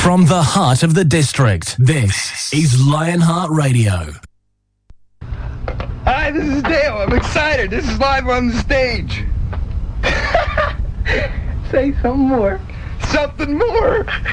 From the heart of the district, this is Lionheart Radio. Hi, this is Dale. I'm excited. This is live on the stage. Say something more. Something more.